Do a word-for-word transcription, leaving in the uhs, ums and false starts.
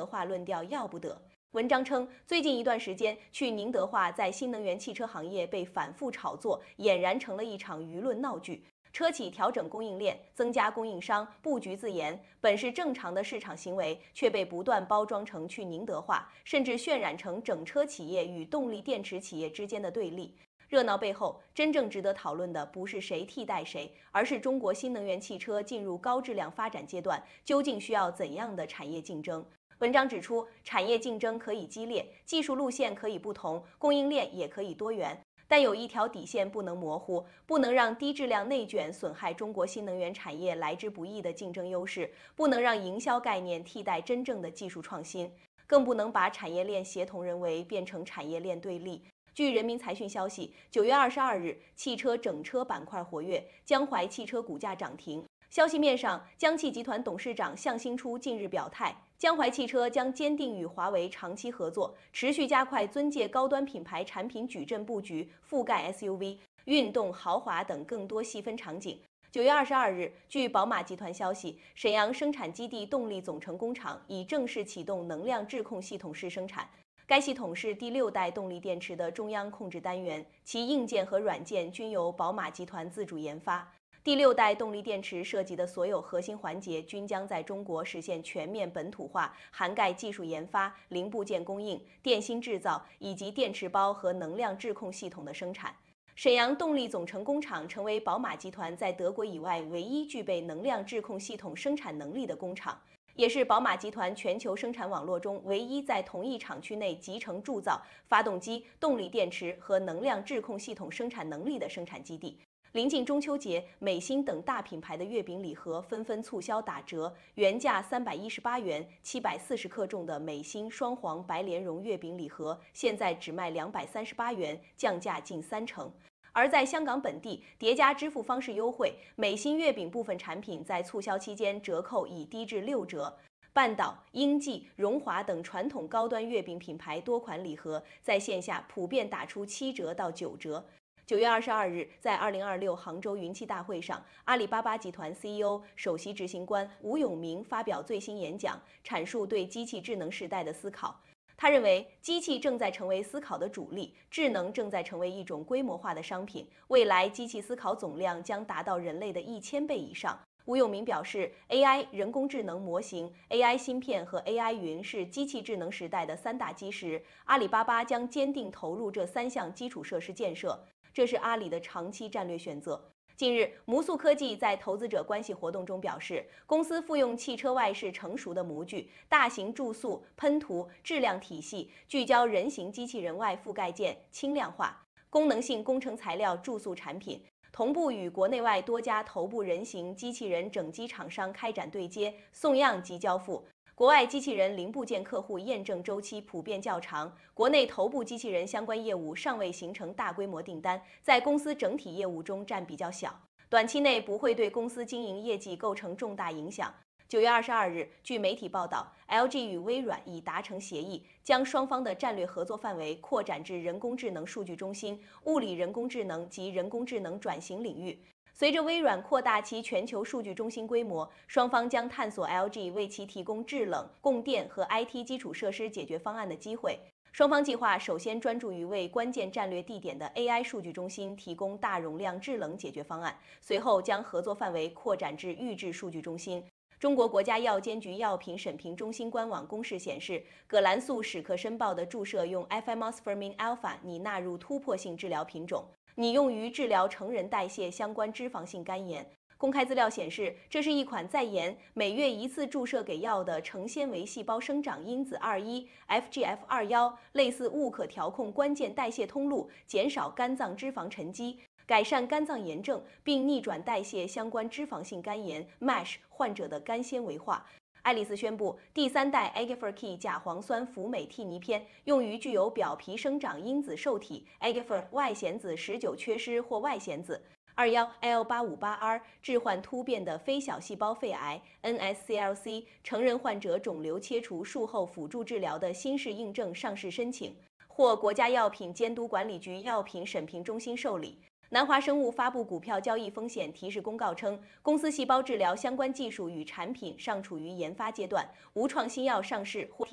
德化论调要不得。文章称，最近一段时间，去宁德化在新能源汽车行业被反复炒作，俨然成了一场舆论闹剧。车企调整供应链、增加供应商、布局自研，本是正常的市场行为，却被不断包装成去宁德化，甚至渲染成整车企业与动力电池企业之间的对立。热闹背后，真正值得讨论的不是谁替代谁，而是中国新能源汽车进入高质量发展阶段，究竟需要怎样的产业竞争？文章指出，产业竞争可以激烈，技术路线可以不同，供应链也可以多元，但有一条底线不能模糊，不能让低质量内卷损害中国新能源产业来之不易的竞争优势，不能让营销概念替代真正的技术创新，更不能把产业链协同人为变成产业链对立。据人民财讯消息，九月二十二日，汽车整车板块活跃，江淮汽车股价涨停。消息面上，江汽集团董事长向新初近日表态，江淮汽车将坚定与华为长期合作，持续加快尊界高端品牌产品矩阵布局，覆盖 S U V、运动、豪华等更多细分场景。九月二十二日，据宝马集团消息，沈阳生产基地动力总成工厂已正式启动能量质控系统试生产。该系统是第六代动力电池的中央控制单元，其硬件和软件均由宝马集团自主研发。第六代动力电池涉及的所有核心环节均将在中国实现全面本土化，涵盖技术研发、零部件供应、电芯制造以及电池包和能量质控系统的生产。沈阳动力总成工厂成为宝马集团在德国以外唯一具备能量质控系统生产能力的工厂，也是宝马集团全球生产网络中唯一在同一厂区内集成铸造发动机、动力电池和能量质控系统生产能力的生产基地。临近中秋节，美心等大品牌的月饼礼盒纷纷促销打折，原价三百一十八元、七百四十克重的美心双黄白莲蓉月饼礼盒，现在只卖两百三十八元，降价近三成。而在香港本地，叠加支付方式优惠，美心月饼部分产品在促销期间折扣已低至六折。半岛、英记、荣华等传统高端月饼品牌多款礼盒在线下普遍打出七折到九折。九月二十二日，在二零二六杭州云栖大会上，阿里巴巴集团 C E O、首席执行官吴永明发表最新演讲，阐述对机器智能时代的思考。他认为，机器正在成为思考的主力，智能正在成为一种规模化的商品，未来机器思考总量将达到人类的一千倍以上。吴永明表示 ，A I 人工智能模型、A I 芯片和 A I 云是机器智能时代的三大基石，阿里巴巴将坚定投入这三项基础设施建设。这是阿里的长期战略选择。近日，摩素科技在投资者关系活动中表示，公司复用汽车外饰成熟的模具、大型注塑、喷涂、质量体系，聚焦人形机器人外覆盖件轻量化、功能性工程材料注塑产品，同步与国内外多家头部人形机器人整机厂商开展对接、送样及交付。国外机器人零部件客户验证周期普遍较长，国内头部机器人相关业务尚未形成大规模订单，在公司整体业务中占比较小，短期内不会对公司经营业绩构成重大影响。九月二十二日，据媒体报道 ，L G 与微软已达成协议，将双方的战略合作范围扩展至人工智能数据中心、物理人工智能及人工智能转型领域。随着微软扩大其全球数据中心规模，双方将探索 L G 为其提供制冷、供电和 I T 基础设施解决方案的机会。双方计划首先专注于为关键战略地点的 A I 数据中心提供大容量制冷解决方案，随后将合作范围扩展至预制数据中心。中国国家药监局药品审评中心官网公示显示，葛兰素史克申报的注射用 Efimosfermin alpha 拟纳入突破性治疗品种。拟用于治疗成人代谢相关脂肪性肝炎。公开资料显示，这是一款在研每月一次注射给药的成纤维细胞生长因子二一 F G F 二十一，类似物可调控关键代谢通路，减少肝脏脂肪沉积，改善肝脏炎症，并逆转代谢相关脂肪性肝炎 M A S H 患者的肝纤维化。爱丽丝宣布，第三代 Agifert 甲磺酸辅酶替尼片用于具有表皮生长因子受体 Agifert 外显子十九缺失或外显子 二十一 L 八五八 R 致幻突变的非小细胞肺癌 N S C L C 成人患者肿瘤切除术后辅助治疗的新式印证上市申请，获国家药品监督管理局药品审评中心受理。南华生物发布股票交易风险提示公告称，公司细胞治疗相关技术与产品尚处于研发阶段，无创新药上市或